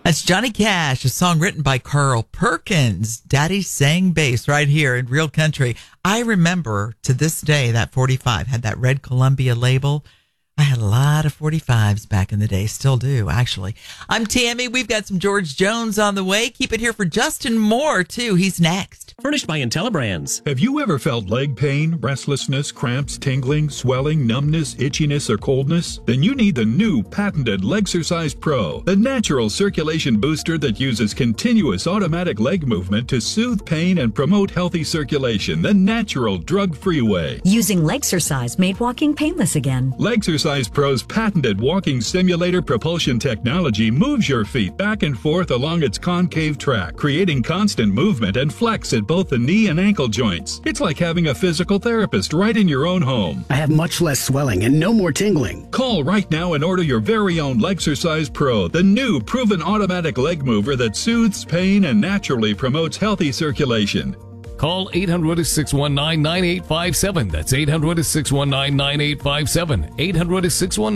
That's Johnny Cash, a song written by Carl Perkins. Daddy sang bass right here in Real Country. I remember to this day that 45 had that red Columbia label. I had a lot of 45s back in the day. Still do, actually. I'm Tammy. We've got some George Jones on the way. Keep it here for Justin Moore, too. He's next. Furnished by IntelliBrands. Have you ever felt leg pain, restlessness, cramps, tingling, swelling, numbness, itchiness, or coldness? Then you need the new patented Legsercise Pro, the natural circulation booster that uses continuous automatic leg movement to soothe pain and promote healthy circulation the natural, drug-free way. Using Legsercise made walking painless again. Legsercise Pro's patented walking simulator propulsion technology moves your feet back and forth along its concave track, creating constant movement and flex at both the knee and ankle joints. It's like having a physical therapist right in your own home. I have much less swelling and no more tingling. Call right now and order your very own Legsercise Pro, the new proven automatic leg mover that soothes pain and naturally promotes healthy circulation. Call 800-619-9857. That's 800-619-9857. 800-619